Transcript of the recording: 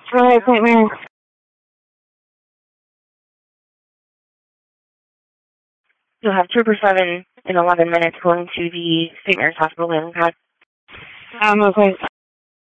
Hi, St. Mary. You'll have Trooper 7 in 11 minutes going to the St. Mary's Hospital landing pad. Okay.